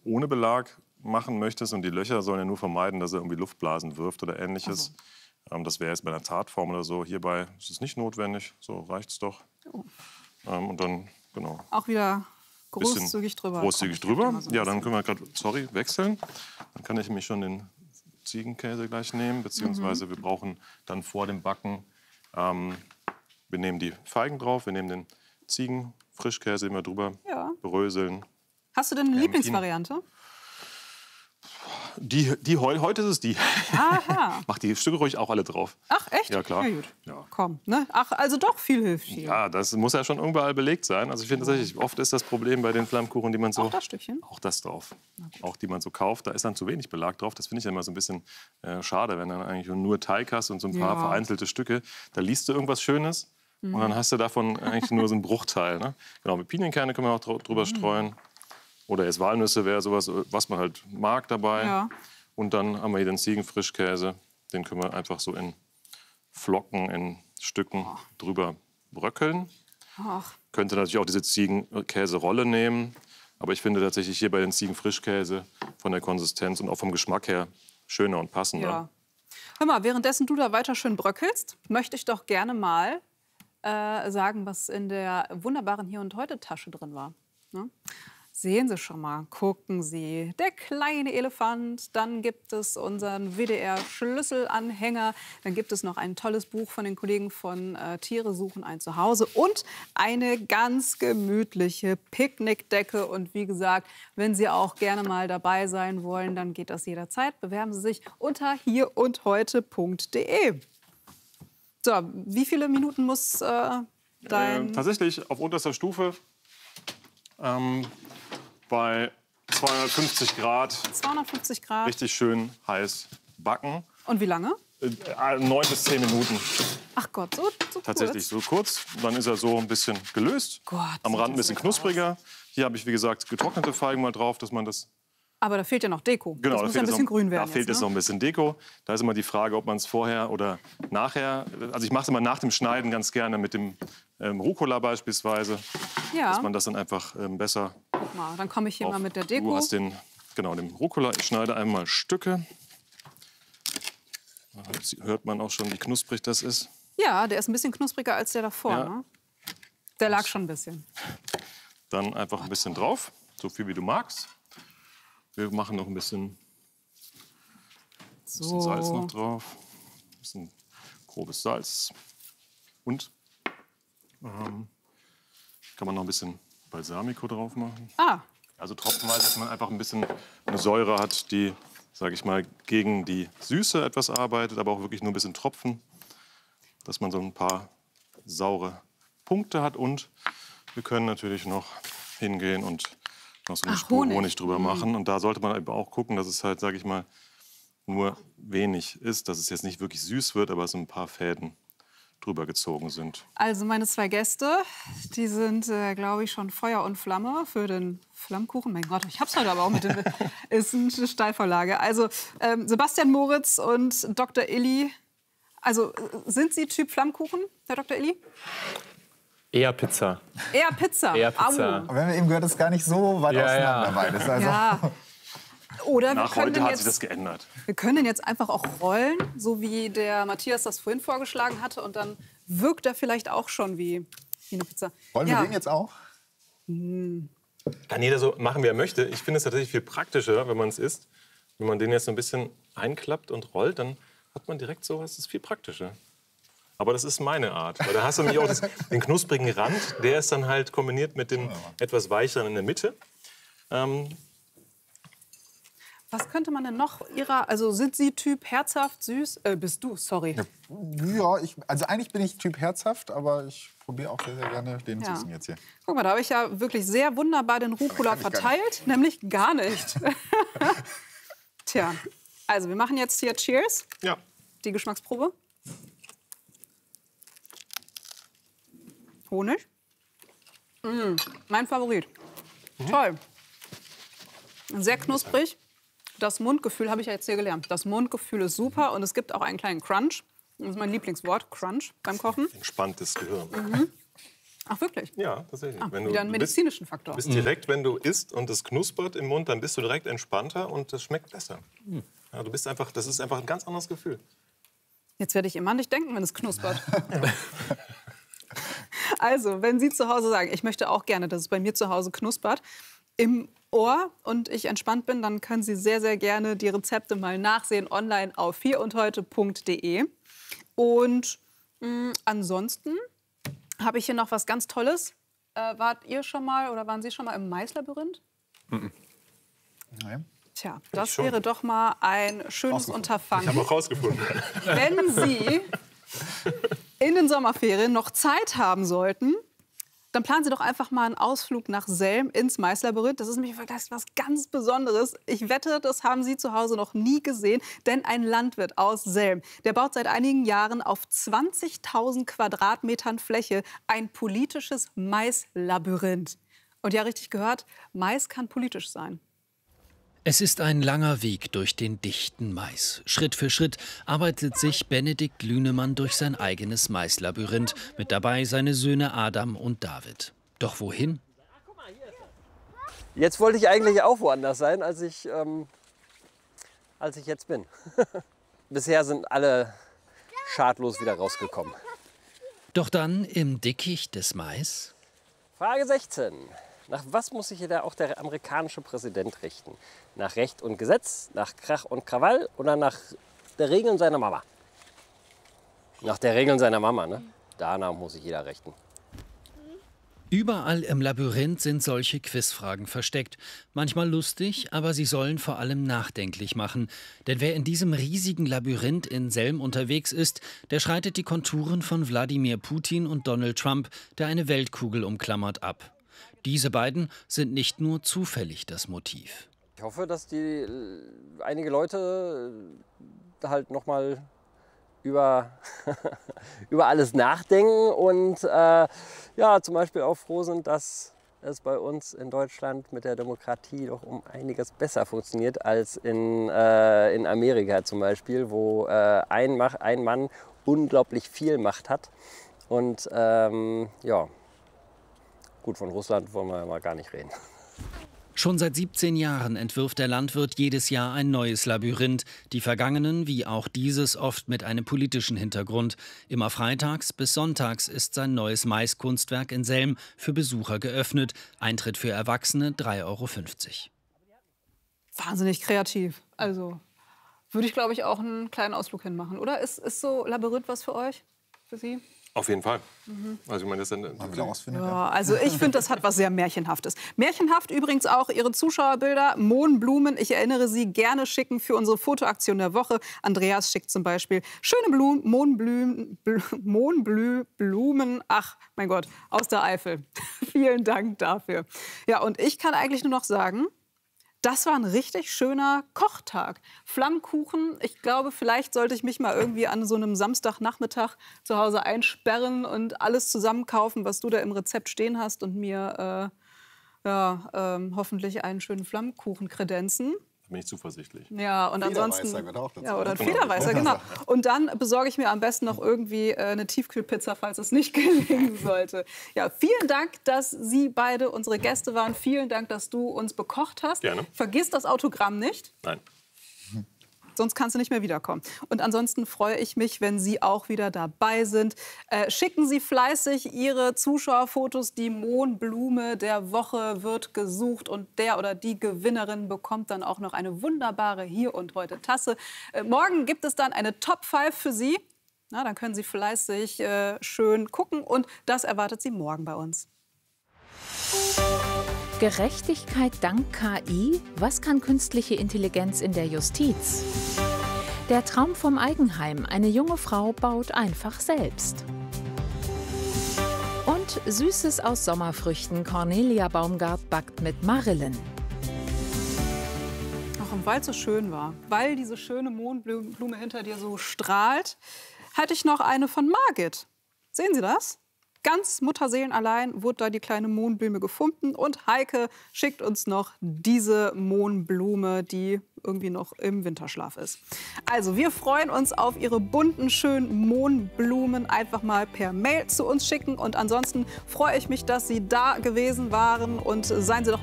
ohne Belag machen möchtest und die Löcher sollen ja nur vermeiden, dass er irgendwie Luftblasen wirft oder Ähnliches. Das wäre jetzt bei einer Tartform oder so. Hierbei ist es nicht notwendig. So reicht's doch. Und dann, genau. Auch wieder großzügig drüber. Großzügig drüber. Ja, dann können wir gerade, wechseln. Dann kann ich mich schon den Ziegenkäse gleich nehmen. Beziehungsweise wir brauchen dann vor dem Backen, wir nehmen die Feigen drauf, wir nehmen den Ziegenfrischkäse immer drüber, beröseln. Hast du denn eine Lieblingsvariante? Heute ist es die. Aha. Mach die Stücke ruhig auch alle drauf. Ach, echt? Ja, klar. Ja, gut. Ja. Komm, ne? Ach, also doch viel hilft viel. Ja, das muss ja schon überall belegt sein. Also ich finde tatsächlich, oft ist das Problem bei den Flammkuchen, die man so... Auch das Stückchen? Auch das drauf. Auch die man so kauft, da ist dann zu wenig Belag drauf. Das finde ich ja immer so ein bisschen schade, wenn du dann eigentlich nur Teig hast und so ein paar vereinzelte Stücke. Da liest du irgendwas Schönes und dann hast du davon eigentlich nur so einen Bruchteil. Ne? Genau, mit Pinienkerne können wir auch drüber streuen. Oder jetzt Walnüsse wäre sowas, was man halt mag dabei. Ja. Und dann haben wir hier den Ziegenfrischkäse. Den können wir einfach so in Flocken, in Stücken drüber bröckeln. Könnte natürlich auch diese Ziegenkäserolle nehmen. Aber ich finde tatsächlich hier bei den Ziegenfrischkäse von der Konsistenz und auch vom Geschmack her schöner und passender. Ja. Hör mal, währenddessen du da weiter schön bröckelst, möchte ich doch gerne mal sagen, was in der wunderbaren Hier und Heute Tasche drin war. Ne? Sehen Sie schon mal, gucken Sie, der kleine Elefant, dann gibt es unseren WDR-Schlüsselanhänger, dann gibt es noch ein tolles Buch von den Kollegen von Tiere suchen ein Zuhause und eine ganz gemütliche Picknickdecke. Und wie gesagt, wenn Sie auch gerne mal dabei sein wollen, dann geht das jederzeit. Bewerben Sie sich unter hierundheute.de. So, wie viele Minuten muss dein... Tatsächlich auf unterster Stufe. Bei 250 Grad. 250 Grad. Richtig schön heiß backen. Und wie lange? 9 bis 10 Minuten. Ach Gott, so Tatsächlich kurz? so kurz. Dann ist er so ein bisschen gelöst. Gott, am Rand ein bisschen knuspriger. Hier habe ich, wie gesagt, getrocknete Feigen mal drauf, dass man das... Aber da fehlt ja noch Deko. Genau, das muss ja ein bisschen grün werden. Da fehlt jetzt noch ein bisschen Deko. Da ist immer die Frage, ob man es vorher oder nachher... Also ich mache es immer nach dem Schneiden ganz gerne mit dem Rucola beispielsweise. Ja. Dass man das dann einfach besser... Guck mal, dann komme ich hier mal mit der Deko. Du hast den Rucola. Ich schneide einmal Stücke. Jetzt hört man auch schon, wie knusprig das ist. Ja, der ist ein bisschen knuspriger als der davor. Ja. Ne? Der lag schon ein bisschen. Dann einfach ein bisschen drauf, so viel wie du magst. Wir machen noch ein bisschen Salz noch drauf. Ein bisschen grobes Salz. Und kann man noch ein bisschen Balsamico drauf machen. Also tropfenweise, dass man einfach ein bisschen eine Säure hat, die, sage ich mal, gegen die Süße etwas arbeitet, aber auch wirklich nur ein bisschen Tropfen, dass man so ein paar saure Punkte hat. Und wir können natürlich noch hingehen und noch so eine Spur Honig drüber machen. Und da sollte man eben auch gucken, dass es halt, sage ich mal, nur wenig ist, dass es jetzt nicht wirklich süß wird, aber so ein paar Fäden drüber gezogen sind. Also meine zwei Gäste, die sind, glaube ich, schon Feuer und Flamme für den Flammkuchen. Mein Gott, ich hab's heute aber auch mit dem... ist eine Steilvorlage. Also Sebastian Moritz und Dr. Illy. Also sind Sie Typ Flammkuchen, Herr Dr. Illy? Eher Pizza. Eher Pizza? Eher Pizza. Aber wenn wir eben gehört, ist gar nicht so weit auseinander beides. Also. Ja. Oder nach heute hat sich das geändert. Wir können den jetzt einfach auch rollen, so wie der Matthias das vorhin vorgeschlagen hatte. Und dann wirkt er vielleicht auch schon wie eine Pizza. Wollen wir den jetzt auch? Kann jeder so machen, wie er möchte. Ich finde es tatsächlich viel praktischer, wenn man es isst. Wenn man den jetzt so ein bisschen einklappt und rollt, dann hat man direkt sowas. Das ist viel praktischer. Aber das ist meine Art. Weil da hast du nämlich auch den knusprigen Rand. Der ist dann halt kombiniert mit dem etwas weicheren in der Mitte. Was könnte man denn noch also sind Sie Typ herzhaft, süß? Bist du, sorry. Ja, also eigentlich bin ich Typ herzhaft, aber ich probiere auch sehr, sehr gerne den Süßen jetzt hier. Guck mal, da habe ich ja wirklich sehr wunderbar den Rucola verteilt, nämlich gar nicht. Tja, also wir machen jetzt hier Cheers. Ja. Die Geschmacksprobe. Honig. Mein Favorit. Toll. Sehr knusprig. Das Mundgefühl habe ich ja jetzt hier gelernt. Das Mundgefühl ist super und es gibt auch einen kleinen Crunch. Das ist mein Lieblingswort, Crunch, beim Kochen. Entspanntes Gehirn. Ach, wirklich? Ja, tatsächlich. Wieder einen medizinischen Faktor. Bist direkt, wenn du isst und es knuspert im Mund, dann bist du direkt entspannter und das schmeckt besser. Ja, das ist einfach ein ganz anderes Gefühl. Jetzt werde ich immer an dich denken, wenn es knuspert. Also, wenn Sie zu Hause sagen, ich möchte auch gerne, dass es bei mir zu Hause knuspert, im Ohr und ich entspannt bin, dann können Sie sehr, sehr gerne die Rezepte mal nachsehen online auf hierundheute.de. Und ansonsten habe ich hier noch was ganz Tolles. Wart ihr schon mal oder waren Sie schon mal im Maislabyrinth? Nein. Tja, das wäre doch mal ein schönes Unterfangen. Ich habe auch rausgefunden. Wenn Sie in den Sommerferien noch Zeit haben sollten, dann planen Sie doch einfach mal einen Ausflug nach Selm ins Maislabyrinth. Das ist nämlich was ganz Besonderes. Ich wette, das haben Sie zu Hause noch nie gesehen. Denn ein Landwirt aus Selm, der baut seit einigen Jahren auf 20.000 Quadratmetern Fläche ein politisches Maislabyrinth. Und ja, richtig gehört, Mais kann politisch sein. Es ist ein langer Weg durch den dichten Mais. Schritt für Schritt arbeitet sich Benedikt Lünemann durch sein eigenes Maislabyrinth. Mit dabei seine Söhne Adam und David. Doch wohin? Jetzt wollte ich eigentlich auch woanders sein, als ich jetzt bin. Bisher sind alle schadlos wieder rausgekommen. Doch dann im Dickicht des Mais? Frage 16. Nach was muss sich da auch der amerikanische Präsident richten? Nach Recht und Gesetz, nach Krach und Krawall oder nach der Regeln seiner Mama? Nach der Regeln seiner Mama, ne? Danach muss sich jeder richten. Überall im Labyrinth sind solche Quizfragen versteckt. Manchmal lustig, aber sie sollen vor allem nachdenklich machen. Denn wer in diesem riesigen Labyrinth in Selm unterwegs ist, der schreitet die Konturen von Wladimir Putin und Donald Trump, der eine Weltkugel umklammert, ab. Diese beiden sind nicht nur zufällig das Motiv. Ich hoffe, dass einige Leute halt noch mal über alles nachdenken und zum Beispiel auch froh sind, dass es bei uns in Deutschland mit der Demokratie doch um einiges besser funktioniert als in Amerika zum Beispiel, wo ein Mann unglaublich viel Macht hat. Und gut, von Russland wollen wir ja mal gar nicht reden. Schon seit 17 Jahren entwirft der Landwirt jedes Jahr ein neues Labyrinth. Die vergangenen, wie auch dieses, oft mit einem politischen Hintergrund. Immer freitags bis sonntags ist sein neues Maiskunstwerk in Selm für Besucher geöffnet. Eintritt für Erwachsene 3,50 €. Wahnsinnig kreativ. Also würde ich, glaube ich, auch einen kleinen Ausflug hinmachen, oder? Ist so Labyrinth was für euch? Für Sie? Auf jeden Fall. Also ich meine, das also ich finde, das hat was sehr Märchenhaftes. Märchenhaft übrigens auch Ihre Zuschauerbilder. Mohnblumen, ich erinnere Sie, gerne schicken für unsere Fotoaktion der Woche. Andreas schickt zum Beispiel schöne Mohnblumen, ach mein Gott, aus der Eifel. Vielen Dank dafür. Ja, und ich kann eigentlich nur noch sagen, das war ein richtig schöner Kochtag. Flammkuchen, ich glaube, vielleicht sollte ich mich mal irgendwie an so einem Samstagnachmittag zu Hause einsperren und alles zusammenkaufen, was du da im Rezept stehen hast und mir hoffentlich einen schönen Flammkuchen kredenzen. Da bin ich zuversichtlich. Ja, und ansonsten. Federweißer auch dazu. Ja, oder ein Federweißer, genau. Und dann besorge ich mir am besten noch irgendwie eine Tiefkühlpizza, falls es nicht gelingen sollte. Ja, vielen Dank, dass Sie beide unsere Gäste waren. Vielen Dank, dass du uns bekocht hast. Gerne. Vergiss das Autogramm nicht. Nein. Sonst kannst du nicht mehr wiederkommen. Und ansonsten freue ich mich, wenn Sie auch wieder dabei sind. Schicken Sie fleißig Ihre Zuschauerfotos. Die Mohnblume der Woche wird gesucht und der oder die Gewinnerin bekommt dann auch noch eine wunderbare Hier und Heute Tasse. Morgen gibt es dann eine Top 5 für Sie. Na, dann können Sie fleißig schön gucken und das erwartet Sie morgen bei uns. Gerechtigkeit dank KI? Was kann künstliche Intelligenz in der Justiz? Der Traum vom Eigenheim. Eine junge Frau baut einfach selbst. Und Süßes aus Sommerfrüchten. Cornelia Baumgart backt mit Marillen. Auch weil es so schön war, weil diese schöne Mohnblume hinter dir so strahlt, hatte ich noch eine von Margit. Sehen Sie das? Ganz mutterseelenallein wurde da die kleine Mohnblume gefunden. Und Heike schickt uns noch diese Mohnblume, die irgendwie noch im Winterschlaf ist. Also wir freuen uns auf Ihre bunten, schönen Mohnblumen. Einfach mal per Mail zu uns schicken. Und ansonsten freue ich mich, dass Sie da gewesen waren. Und seien Sie doch